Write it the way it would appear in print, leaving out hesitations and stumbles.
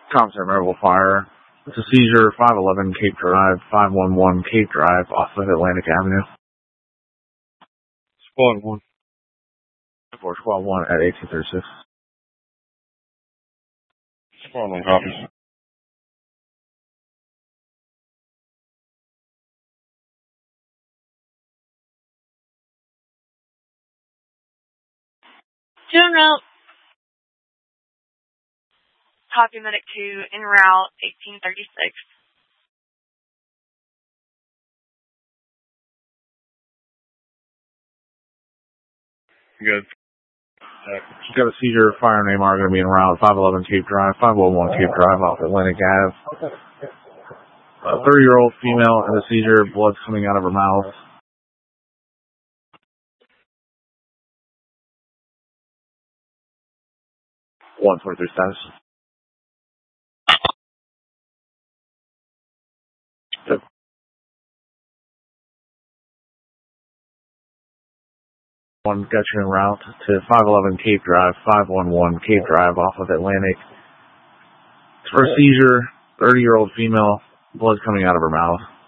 Comstar Merible Fire. It's a seizure, 511 Cape Drive, 511 Cape Drive off of Atlantic Avenue. Squad 1. For Squad 1 at 1836. Squad 1 copies. General. Copy Medic 2 en route 1836. Good. She's got a seizure, fire and AMR going to be en route, 511 Cape Drive, 511 Cape Drive off Atlantic Ave. A 30-year-old female in a seizure, blood's coming out of her mouth. 143 status. Yep. One got you en route to 511 Cape Drive, 511 Cape Drive off of Atlantic. It's for a seizure, 30-year-old female, blood coming out of her mouth.